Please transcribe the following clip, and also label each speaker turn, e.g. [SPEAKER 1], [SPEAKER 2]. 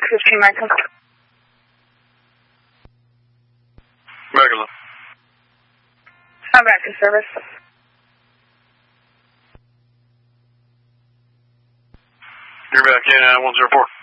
[SPEAKER 1] 15 American.
[SPEAKER 2] Regular.
[SPEAKER 1] I'm back in service.
[SPEAKER 2] You're back in 104.